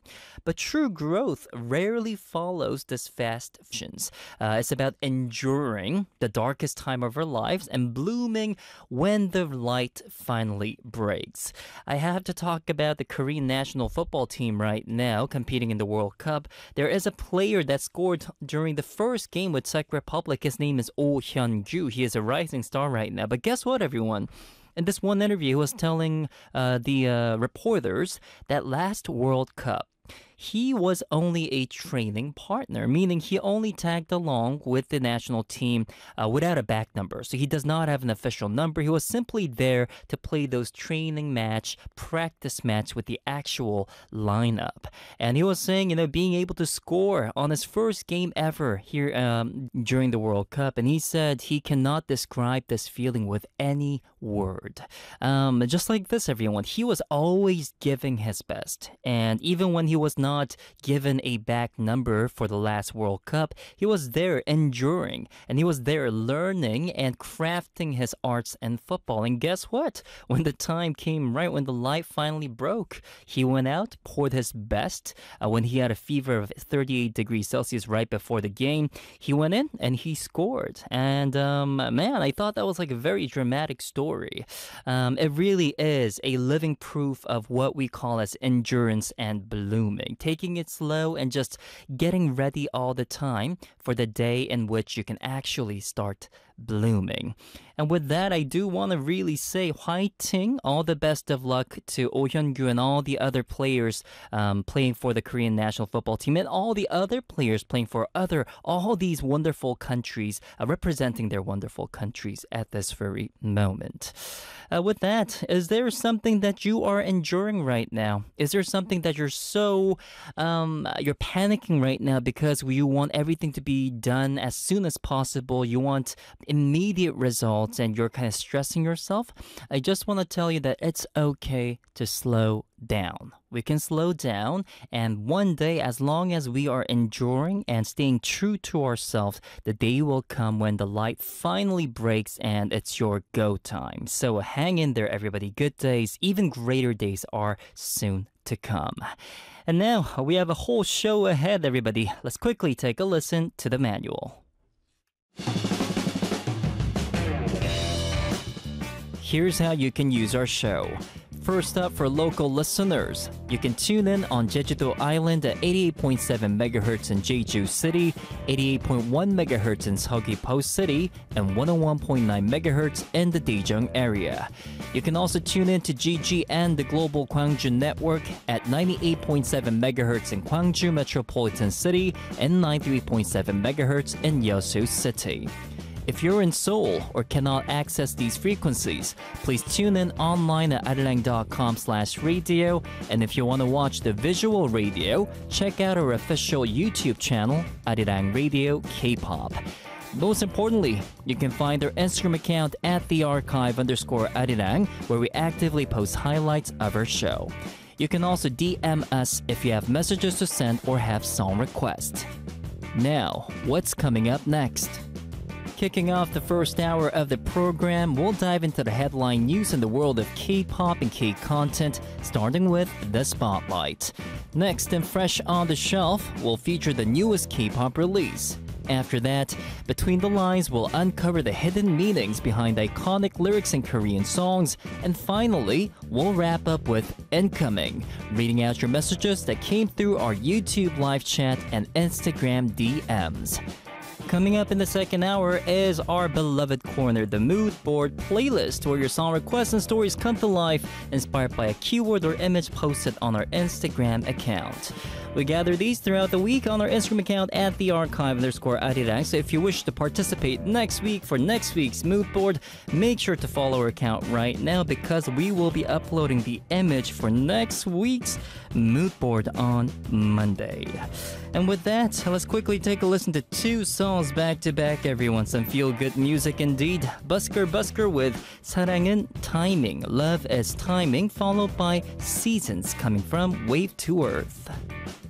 But true growth rarely follows this fast fashions. It's about enduring the darkest time of our lives and blooming when the light finally breaks. I have to talk about the Korean national football team right now competing in the World Cup. There is a player that scored during the first game with Czech Republic. His name is Oh Hyun-ju. He is a rising star right now. But guess what, everyone? In this one interview, he was telling the reporters that last World Cup, he was only a training partner, meaning he only tagged along with the national team without a back number. So he does not have an official number. He was simply there to play those training match, practice match with the actual lineup. And he was saying, being able to score on his first game ever here during the World Cup. And he said he cannot describe this feeling with any word. Just like this, everyone, he was always giving his best. And even when he was not given a back number for the last World Cup, he was there enduring, and he was there learning and crafting his arts in football. And guess what? When the time came right, when the light finally broke, he went out, poured his best. When he had a fever of 38 degrees Celsius right before the game, he went in and he scored. And man, I thought that was like a very dramatic story. It really is a living proof of what we call as endurance and blooming. Taking it slow and just getting ready all the time for the day in which you can actually start blooming. And with that, I do want to really say 화이팅, all the best of luck to Oh Hyun-gyu and all the other players playing for the Korean national football team and all the other players playing for all these wonderful countries, representing their wonderful countries at this very moment. With that, is there something that you are enduring right now? Is there something that you're you're panicking right now because you want everything to be done as soon as possible? You want immediate results and you're kind of stressing yourself? I just want to tell you that it's okay to slow down. We can slow down, and one day, as long as we are enduring and staying true to ourselves, the day will come when the light finally breaks and it's your go time. So hang in there, everybody. Good days, even greater days are soon to come. And now we have a whole show ahead, everybody. Let's quickly take a listen to the manual. Here's how you can use our show. First up, for local listeners, you can tune in on Jeju-do Island at 88.7 MHz in Jeju City, 88.1 MHz in Seogwipo City, and 101.9 MHz in the Daejeong area. You can also tune in to GGN, the Global Gwangju Network, at 98.7 MHz in Gwangju Metropolitan City and 93.7 MHz in Yeosu City. If you're in Seoul or cannot access these frequencies, please tune in online at arirang.com/radio. And if you want to watch the visual radio, check out our official YouTube channel, Arirang Radio K-pop. Most importantly, you can find our Instagram account at @thearchive_arirang, where we actively post highlights of our show. You can also DM us if you have messages to send or have song requests. Now, what's coming up next? Kicking off the first hour of the program, we'll dive into the headline news in the world of K-pop and K-content, starting with The Spotlight. Next, and fresh on the shelf, we'll feature the newest K-pop release. After that, Between the Lines will uncover the hidden meanings behind iconic lyrics in Korean songs. And finally, we'll wrap up with Incoming, reading out your messages that came through our YouTube live chat and Instagram DMs. Coming up in the second hour is our beloved corner, the Mood Board playlist, where your song requests and stories come to life, inspired by a keyword or image posted on our Instagram account. We gather these throughout the week on our Instagram account at @thearchive_arirang. So if you wish to participate next week for next week's Mood Board, make sure to follow our account right now, because we will be uploading the image for next week's Mood Board on Monday. And with that, let's quickly take a listen to two songs back to back, everyone. Some feel-good music indeed. Busker with 사랑은 Timing, Love is Timing, followed by Seasons coming from Wave to Earth.